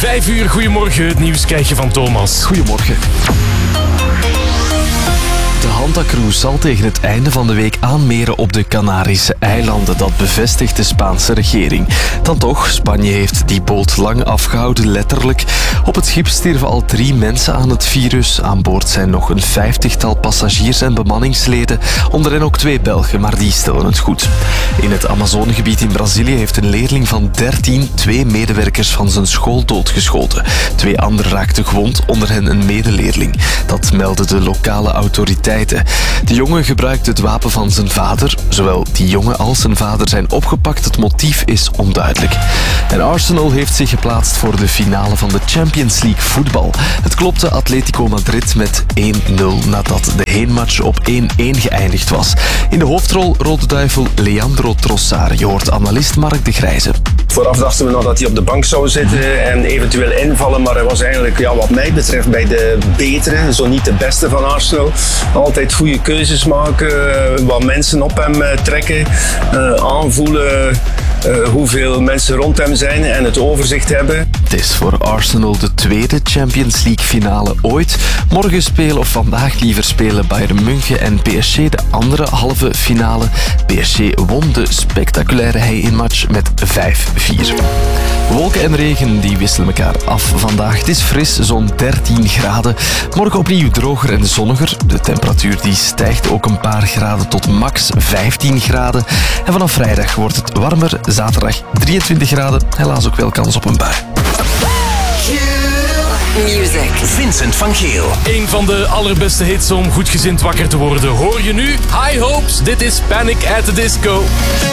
5 uur, goedemorgen. Het nieuws krijg je van Thomas. Goedemorgen. De Hanta-cruise zal tegen het einde van de week aanmeren op de Canarische eilanden. Dat bevestigt de Spaanse regering. Dan toch, Spanje heeft die boot lang afgehouden, letterlijk. Op het schip stierven al 3 mensen aan het virus. Aan boord zijn nog een 50-tal passagiers en bemanningsleden. Onder hen ook 2 Belgen, maar die stellen het goed. In het Amazonegebied in Brazilië heeft een leerling van 13 2 medewerkers van zijn school doodgeschoten. 2 anderen raakten gewond, onder hen een medeleerling. Dat melden de lokale autoriteiten. De jongen gebruikte het wapen van zijn vader. Zowel die jongen als zijn vader zijn opgepakt. Het motief is onduidelijk. En Arsenal heeft zich geplaatst voor de finale van de Champions League voetbal. Het klopte Atletico Madrid met 1-0 nadat de heenmatch op 1-1 geëindigd was. In de hoofdrol Rode Duivel Leandro Trossard. Je hoort analist Mark de Grijze. Vooraf dachten we nog dat hij op de bank zou zitten en eventueel invallen, maar hij was eigenlijk, wat mij betreft, bij de betere, zo niet de beste van Arsenal. Altijd goede keuzes maken, wat mensen op hem trekken, aanvoelen hoeveel mensen rond hem zijn en het overzicht hebben. Het is voor Arsenal de tweede Champions League finale ooit. Morgen spelen, of vandaag liever spelen, Bayern München en PSG de andere halve finale. PSG won de spectaculaire hei-in-match met 5-4. Wolken en regen die wisselen elkaar af vandaag. Het is fris, zo'n 13 graden. Morgen opnieuw droger en zonniger. De temperatuur die stijgt ook een paar graden tot max 15 graden. En vanaf vrijdag wordt het warmer. Zaterdag 23 graden. Helaas ook wel kans op een bui. Music. Vincent van Geel. Een van de allerbeste hits om goedgezind wakker te worden. Hoor je nu? High Hopes, dit is Panic at the Disco.